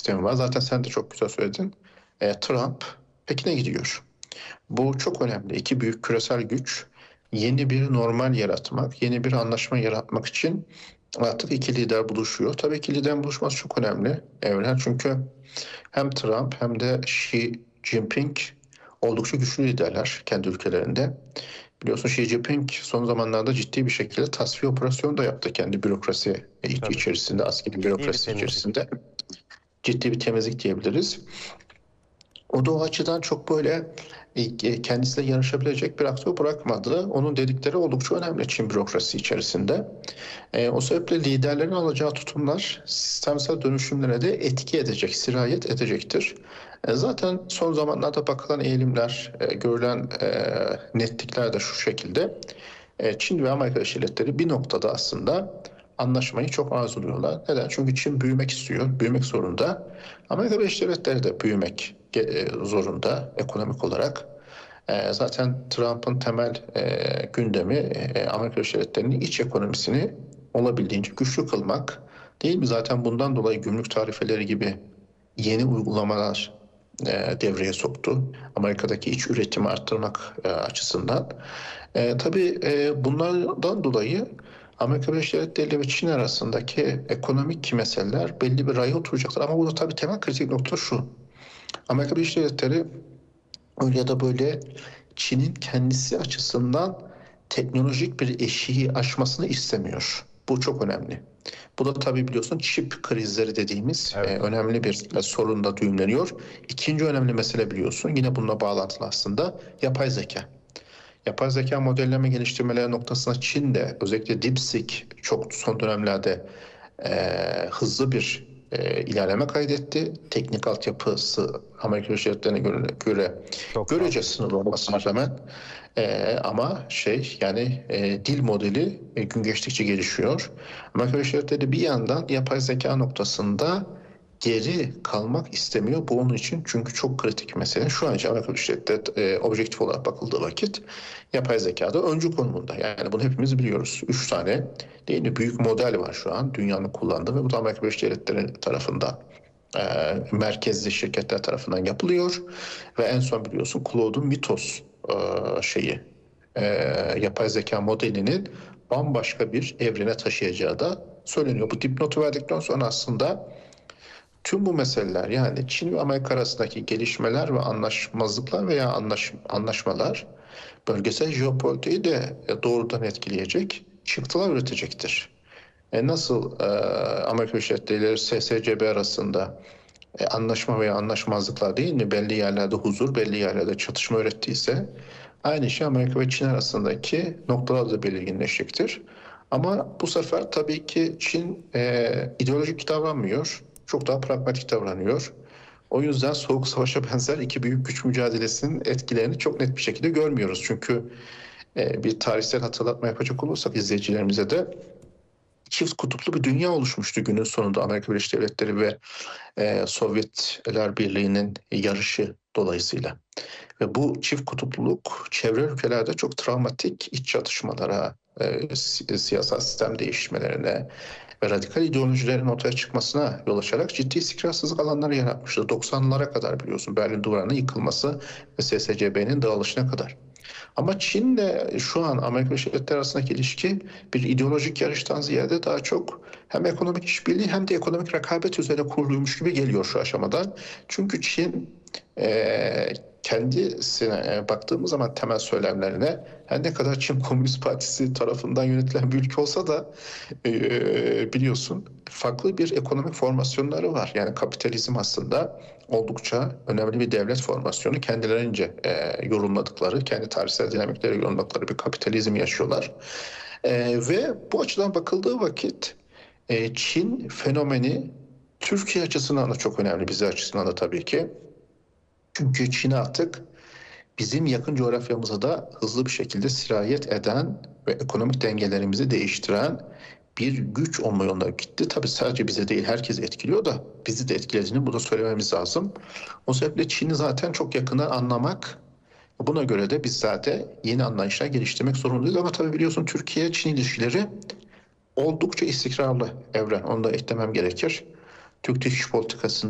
sistemi var. Zaten sen de çok güzel söyledin. Trump Pekin'e gidiyor. Bu çok önemli. İki büyük küresel güç yeni bir normal yaratmak, yeni bir anlaşma yaratmak için artık iki lider buluşuyor. Tabii ki liderin buluşması çok önemli Evren. Çünkü hem Trump hem de Xi Jinping oldukça güçlü liderler kendi ülkelerinde. Biliyorsun Xi Jinping son zamanlarda ciddi bir şekilde tasfiye operasyonu da yaptı kendi bürokrasi Tabii. içerisinde, askeri Ciddi bir bürokrasi temizlik. içerisinde. Ciddi bir temizlik diyebiliriz. O da o açıdan çok böyle kendisiyle yarışabilecek bir aktör bırakmadı. Onun dedikleri oldukça önemli Çin bürokrasi içerisinde. O sebeple liderlerin alacağı tutumlar sistemsel dönüşümlere de etki edecek, sirayet edecektir. Zaten son zamanlarda bakılan eğilimler, görülen netlikler de şu şekilde. Çin ve Amerika Birleşik Devletleri bir noktada aslında anlaşmayı çok arzuluyorlar. Neden? Çünkü Çin büyümek istiyor, büyümek zorunda. Amerika Birleşik Devletleri de büyümek zorunda ekonomik olarak. Zaten Trump'ın temel gündemi Amerika Birleşik Devletleri'nin iç ekonomisini olabildiğince güçlü kılmak değil mi? Zaten bundan dolayı gümrük tarifeleri gibi yeni uygulamalar devreye soktu. Amerika'daki iç üretimi arttırmak açısından. Tabii bunlardan dolayı Amerika Birleşik Devletleri ve Çin arasındaki ekonomik meseleler belli bir raya oturacaktır. Ama burada tabii temel kritik nokta şu. Amerika Birleşik Devletleri öyle ya da böyle Çin'in kendisi açısından teknolojik bir eşiği aşmasını istemiyor. Bu çok önemli. Bu da tabii biliyorsun çip krizleri dediğimiz Evet. önemli bir sorun da düğümleniyor. İkinci önemli mesele biliyorsun yine bununla bağlantılı aslında yapay zeka. Yapay zeka modelleme geliştirmeleri noktasında Çin de özellikle DeepSeek çok son dönemlerde hızlı bir ilerleme kaydetti. Teknik altyapısı Amerika Birleşik Devletleri'ne göre Çok görece fazla. sınırlı olmasına rağmen ama yani dil modeli gün geçtikçe gelişiyor. Amerika Birleşik Devletleri bir yandan yapay zeka noktasında geri kalmak istemiyor. Bu onun için çünkü çok kritik mesele. Şu an için Amerika Birleşik Devletleri objektif olarak bakıldığı vakit yapay zekada öncü konumunda. Yani bunu hepimiz biliyoruz. 3 tane değil mi büyük model var şu an dünyanın kullandığı ve bu da Amerika Birleşik Devletleri tarafından merkezli şirketler tarafından yapılıyor ve en son biliyorsun Claude'un Mythos şeyi yapay zeka modelinin bambaşka bir evrene taşıyacağı da söyleniyor. Bu dipnotu verdikten sonra aslında tüm bu meseleler yani Çin ve Amerika arasındaki gelişmeler ve anlaşmazlıklar veya anlaşmalar bölgesel jeopolitiği de doğrudan etkileyecek çıktılar üretecektir. Nasıl Amerika Birleşik Devletleri SSCB arasında anlaşma veya anlaşmazlıklar değil mi belli yerlerde huzur, belli yerlerde çatışma ürettiyse aynı şey Amerika ve Çin arasındaki noktalar da belirginleşecektir. Ama bu sefer tabii ki Çin ideolojik davranmıyor. Çok daha pragmatik davranıyor. O yüzden Soğuk Savaş'a benzer iki büyük güç mücadelesinin etkilerini çok net bir şekilde görmüyoruz. Çünkü bir tarihsel hatırlatma yapacak olursak izleyicilerimize de çift kutuplu bir dünya oluşmuştu günün sonunda Amerika Birleşik Devletleri ve Sovyetler Birliği'nin yarışı dolayısıyla. Ve bu çift kutupluluk çevre ülkelerde çok travmatik iç çatışmalara, siyasal sistem değişmelerine ve radikal ideolojilerin ortaya çıkmasına yol açarak ciddi istikrarsızlık alanları yaratmıştı. 90'lara kadar biliyorsun Berlin Duvarı'nın yıkılması ve SSCB'nin dağılışına kadar. Ama Çin'le şu an Amerika Birleşik Devletleri arasındaki ilişki bir ideolojik yarıştan ziyade daha çok hem ekonomik işbirliği hem de ekonomik rekabet üzerine kuruluymuş gibi geliyor şu aşamada. Çünkü Çin kendisine baktığımız zaman temel söylemlerine her ne kadar Çin Komünist Partisi tarafından yönetilen bir ülke olsa da biliyorsun farklı bir ekonomik formasyonları var. Yani kapitalizm aslında oldukça önemli bir devlet formasyonu. Kendilerince yorumladıkları, kendi tarihsel dinamikleri yorumladıkları bir kapitalizm yaşıyorlar. Ve bu açıdan bakıldığı vakit Çin fenomeni Türkiye açısından da çok önemli, bizi açısından da tabii ki. Çünkü Çin artık bizim yakın coğrafyamıza da hızlı bir şekilde sirayet eden ve ekonomik dengelerimizi değiştiren bir güç olma yoluna gitti. Tabii sadece bize değil herkes etkiliyor da bizi de etkilediğini burada söylememiz lazım. O sebeple Çin'i zaten çok yakından anlamak, buna göre de biz zaten yeni anlayışlar geliştirmek zorundayız. Ama tabii biliyorsun Türkiye-Çin ilişkileri oldukça istikrarlı Evren. Onu da eklemem gerekir. Türk dış politikasında